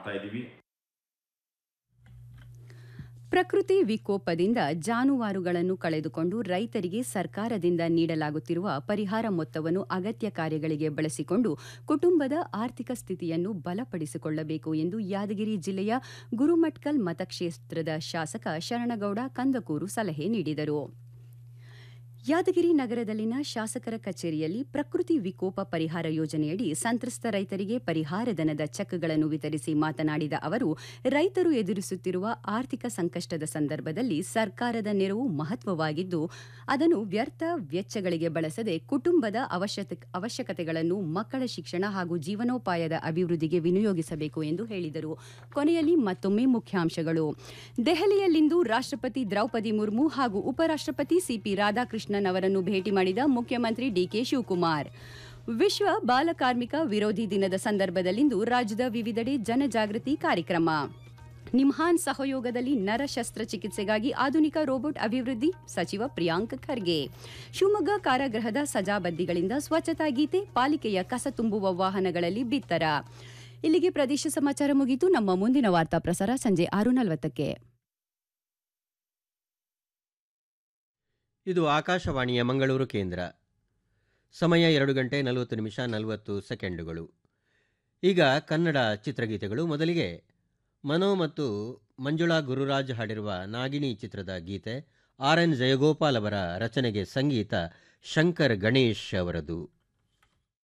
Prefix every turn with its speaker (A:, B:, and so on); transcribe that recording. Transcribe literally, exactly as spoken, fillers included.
A: ಮಾಡ್ತಾ ಇದ್ದೀವಿ.
B: ಪ್ರಕೃತಿ ವಿಕೋಪದಿಂದ ಜಾನುವಾರುಗಳನ್ನು ಕಳೆದುಕೊಂಡು ರೈತರಿಗೆ ಸರ್ಕಾರದಿಂದ ನೀಡಲಾಗುತ್ತಿರುವ ಪರಿಹಾರ ಮೊತ್ತವನ್ನು ಅಗತ್ಯ ಕಾರ್ಯಗಳಿಗೆ ಬಳಸಿಕೊಂಡು ಕುಟುಂಬದ ಆರ್ಥಿಕ ಸ್ಥಿತಿಯನ್ನು ಬಲಪಡಿಸಿಕೊಳ್ಳಬೇಕು ಎಂದು ಯಾದಗಿರಿ ಜಿಲ್ಲೆಯ ಗುರುಮಟ್ಕಲ್ ಮತಕ್ಷೇತ್ರದ ಶಾಸಕ ಶರಣಗೌಡ ಕಂದಕೂರು ಸಲಹೆ ನೀಡಿದರು. ಯಾದಗಿರಿ ನಗರದಲ್ಲಿನ ಶಾಸಕರ ಕಚೇರಿಯಲ್ಲಿ ಪ್ರಕೃತಿ ವಿಕೋಪ ಪರಿಹಾರ ಯೋಜನೆಯಡಿ ಸಂತ್ರಸ್ತ ರೈತರಿಗೆ ಪರಿಹಾರ ಧನದ ಚೆಕ್ಗಳನ್ನು ವಿತರಿಸಿ ಮಾತನಾಡಿದ ಅವರು, ರೈತರು ಎದುರಿಸುತ್ತಿರುವ ಆರ್ಥಿಕ ಸಂಕಷ್ಟದ ಸಂದರ್ಭದಲ್ಲಿ ಸರ್ಕಾರದ ನೆರವು ಮಹತ್ವವಾಗಿದ್ದು, ಅದನ್ನು ವ್ಯರ್ಥ ವೆಚ್ಚಗಳಿಗೆ ಬಳಸದೆ ಕುಟುಂಬದ ಅವಶ್ಯಕತೆಗಳನ್ನು, ಮಕ್ಕಳ ಶಿಕ್ಷಣ ಹಾಗೂ ಜೀವನೋಪಾಯದ ಅಭಿವೃದ್ಧಿಗೆ ವಿನಿಯೋಗಿಸಬೇಕು ಎಂದು ಹೇಳಿದರು. ಕೊನೆಯಲ್ಲಿ ಮತ್ತೊಮ್ಮೆ ಮುಖ್ಯಾಂಶಗಳು. ದೆಹಲಿಯಲ್ಲಿಂದು ರಾಷ್ಟ್ರಪತಿ ದ್ರೌಪದಿ ಮುರ್ಮು ಹಾಗೂ ಉಪರಾಷ್ಟ್ರಪತಿ ಸಿಪಿ ರಾಧಾಕೃಷ್ಣನ್ ಅವರನ್ನು ಭೇಟಿ ಮಾಡಿದ ಮುಖ್ಯಮಂತ್ರಿ ಡಿಕೆ ಶಿವಕುಮಾರ್. ವಿಶ್ವ ಬಾಲಕಾರ್ಮಿಕ ವಿರೋಧಿ ದಿನದ ಸಂದರ್ಭದಲ್ಲಿಂದು ರಾಜ್ಯದ ವಿವಿಧೆಡೆ ಜನಜಾಗೃತಿ ಕಾರ್ಯಕ್ರಮ. ನಿಮ್ಹಾನ್ ಸಹಯೋಗದಲ್ಲಿ ನರ ಶಸ್ತ್ರಚಿಕಿತ್ಸೆಗಾಗಿ ಆಧುನಿಕ ರೋಬೋಟ್ ಅಭಿವೃದ್ಧಿ ಸಚಿವ ಪ್ರಿಯಾಂಕ್ ಖರ್ಗೆ. ಶಿವಮೊಗ್ಗ ಕಾರಾಗೃಹದ ಸಜಾಬಂದಿಗಳಿಂದ ಸ್ವಚ್ಛತಾ ಗೀತೆ, ಪಾಲಿಕೆಯ ಕಸ ತುಂಬುವ ವಾಹನಗಳಲ್ಲಿ ಬಿತ್ತರ. ಇಲ್ಲಿಗೆ ಪ್ರದೇಶ ಸಮಾಚಾರ ಮುಗಿತು. ನಮ್ಮ ಮುಂದಿನ ವಾರ್ತಾ ಪ್ರಸಾರ ಸಂಜೆ ಆರು ನಲವತ್ತಕ್ಕೆ.
C: ಇದು ಆಕಾಶವಾಣಿಯ ಮಂಗಳೂರು ಕೇಂದ್ರ. ಸಮಯ ಎರಡು ಗಂಟೆ ನಲವತ್ತು ನಿಮಿಷ ನಲವತ್ತು ಸೆಕೆಂಡುಗಳು. ಈಗ ಕನ್ನಡ ಚಿತ್ರಗೀತೆಗಳು. ಮೊದಲಿಗೆ ಮನೋ ಮತ್ತು ಮಂಜುಳಾ ಗುರುರಾಜ್ ಹಾಡಿರುವ ನಾಗಿನಿ ಚಿತ್ರದ ಗೀತೆ. ಆರ್ ಎನ್ ಜಯಗೋಪಾಲ್ ಅವರ ರಚನೆಗೆ ಸಂಗೀತ ಶಂಕರ್ ಗಣೇಶ್ ಅವರದು.